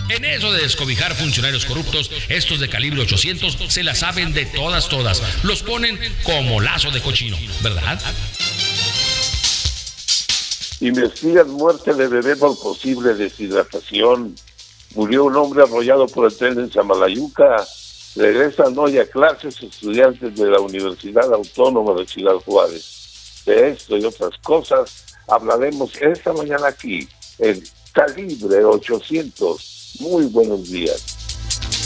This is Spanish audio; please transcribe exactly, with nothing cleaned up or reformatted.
En eso de descobijar funcionarios corruptos, estos de calibre ochocientos se la saben de todas, todas. Los ponen como lazo de cochino, ¿verdad? Investigan muerte de bebé por posible deshidratación. Murió un hombre arrollado por el tren en Samalayuca. Regresan hoy a clases estudiantes de la Universidad Autónoma de Ciudad Juárez. De esto y otras cosas hablaremos esta mañana aquí, en Calibre ochocientos. Muy buenos días.